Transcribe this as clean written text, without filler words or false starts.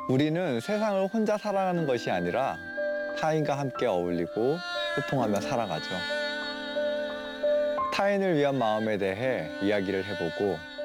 우리는 세상을 혼자 살아가는 것이 아니라 타인과 함께 어울리고 소통하며 살아가죠. 타인을 위한 마음에 대해 이야기를 해보고